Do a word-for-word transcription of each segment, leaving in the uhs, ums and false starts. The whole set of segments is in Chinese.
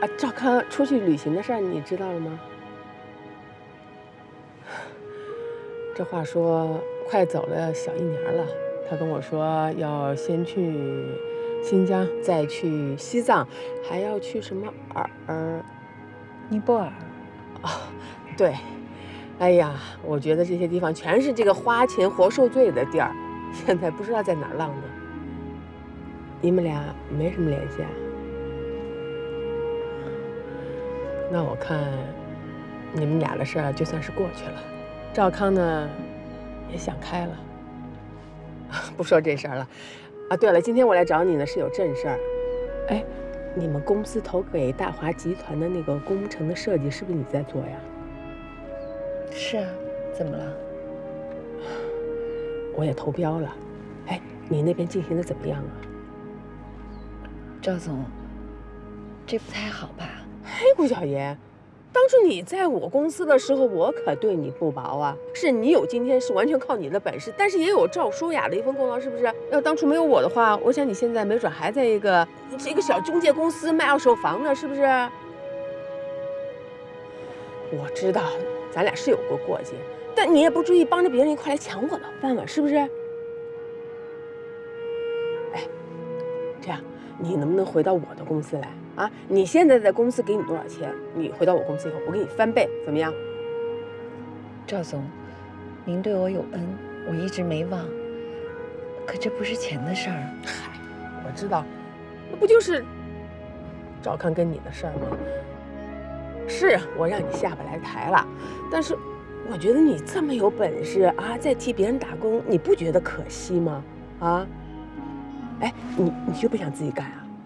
啊，赵康出去旅行的事儿你知道了吗？这话说快走了小一年了，他跟我说要先去新疆，再去西藏，还要去什么尔尔尼泊尔。 哦，对。哎呀，我觉得这些地方全是这个花钱活受罪的地儿，现在不知道在哪儿浪呢。你们俩没什么联系啊？那我看你们俩的事儿就算是过去了。赵康呢也想开了，不说这事儿了。啊，对了，今天我来找你呢是有正事儿。哎，你们公司投给大华集团的那个工程的设计是不是你在做呀？ 是啊，怎么了？ 我也投标了。哎，你那边进行的怎么样啊？ 赵总，这不太好吧？ 嘿，顾小爷，当初你在我公司的时候，我可对你不薄啊。是你有今天，是完全靠你的本事，但是也有赵舒雅的一份功劳，是不是？要当初没有我的话，我想你现在没准还在一个这个小中介公司卖二手房呢，是不是？我知道咱俩是有过过节，但你也不注意帮着别人一块来抢我的饭碗，是不是？哎，这样你能不能回到我的公司来啊？你现在在公司给你多少钱？你回到我公司以后，我给你翻倍，怎么样？ 赵总，您对我有恩，我一直没忘。可这不是钱的事儿。 嗨，我知道，那不就是赵康跟你的事儿吗？是我让你下不来台了，但是我觉得你这么有本事啊，在替别人打工，你不觉得可惜吗？啊？哎，你你就不想自己干啊？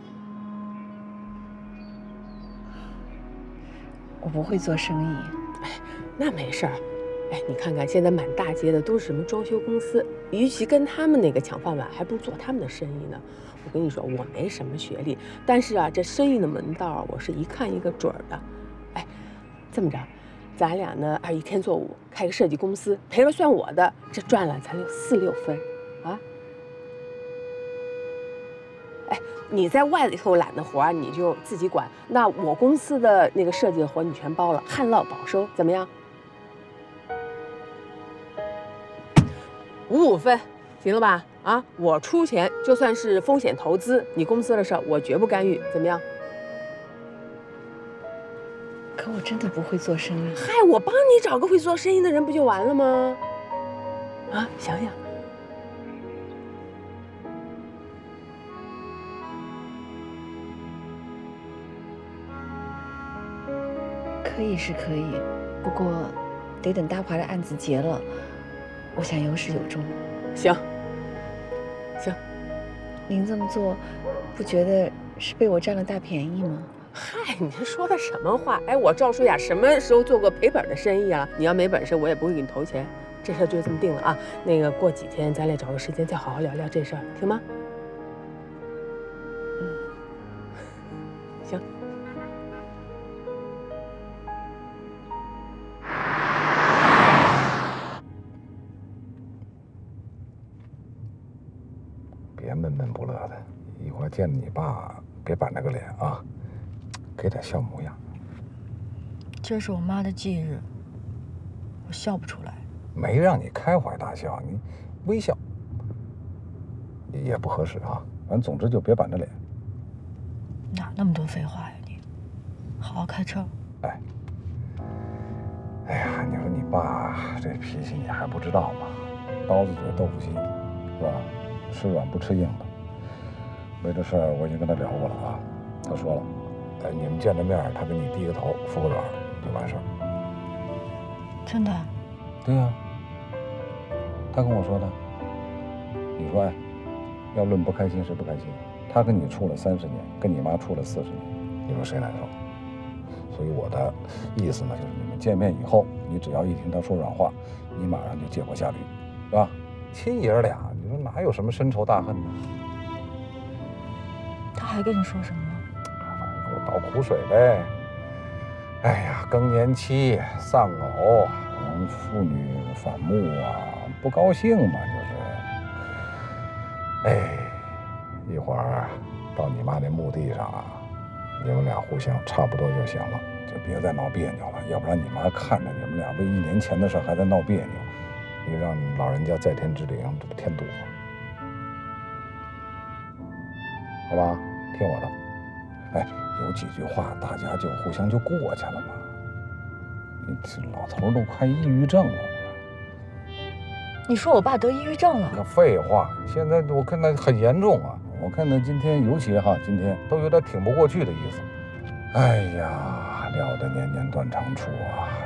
我不会做生意。 哎，那没事儿。哎，你看看现在满大街的都是什么装修公司，与其跟他们那个抢饭碗，还不如做他们的生意呢。我跟你说，我没什么学历，但是啊，这生意的门道我是一看一个准儿的。哎，这么着，咱俩呢二一天做五，开个设计公司，赔了算我的，这赚了咱就四六分，啊？哎，你在外头揽的活你就自己管，那我公司的那个设计的活你全包了，旱涝保收，怎么样？五五分，行了吧？啊，我出钱，就算是风险投资，你公司的事儿我绝不干预，怎么样？ 可我真的不会做生意。 嗨，我帮你找个会做生意的人不就完了吗？啊，想想。 可以是可以，不过得等大华的案子结了，我想有始有终。 行，行。 您这么做，不觉得是被我占了大便宜吗？ 嗨，你这说的什么话？哎，我赵舒雅什么时候做过赔本的生意啊？你要没本事，我也不会给你投钱。这事儿就这么定了啊。那个过几天咱俩找个时间再好好聊聊这事儿，行吗？ 嗯， 行。 别闷闷不乐的，一会儿见着你爸别板着个脸啊，给点笑模样。 这是我妈的忌日，我笑不出来。 没让你开怀大笑，你微笑也不合适啊。反正总之就别板着脸。 哪那么多废话呀你？好好开车。 哎，哎呀，你说你爸这脾气你还不知道吗？刀子嘴豆腐心，是吧？吃软不吃硬的。为这事儿我已经跟他聊过了啊，他说了，哎，你们见着面，他给你低个头，服个软就完事儿。 真的？ 对呀、啊，他跟我说的。你说，哎，要论不开心谁不开心？他跟你处了三十年，跟你妈处了四十年，你说谁难受？所以我的意思呢，就是你们见面以后，你只要一听他说软话，你马上就借坡下驴，是吧？亲爷儿俩，你说哪有什么深仇大恨呢？ 他还跟你说什么？ 反正给我倒苦水呗。哎呀，更年期、丧偶，妇女反目啊，不高兴嘛，就是。哎，一会儿到你妈那墓地上啊， 你们俩互相差不多就行了，就别再闹别扭了，要不然你妈看着你们俩为一年前的事还在闹别扭，你让老人家在天之灵，这不添堵吗？好吧，听我的。哎，有几句话大家就互相就过去了嘛。你这老头都快抑郁症了。 你说我爸得抑郁症了？ 那废话，现在我看他很严重啊！我看他今天尤其哈，今天都有点挺不过去的意思。哎呀，料得年年断肠处啊！